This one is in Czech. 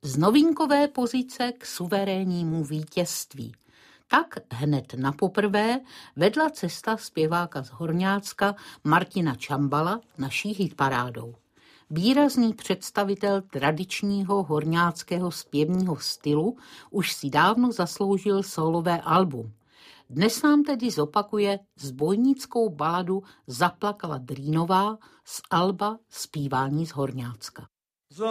z novinkové pozice k suverénnímu vítězství. Tak hned napoprvé vedla cesta zpěváka z Horňácka Martina Čambala naší hitparádou. Výrazný představitel tradičního horňáckého zpěvního stylu už si dávno zasloužil sólové album. Dnes nám tedy zopakuje zbojnickou baladu Zaplakala Drýnová z alba Zpívání z Horňácka.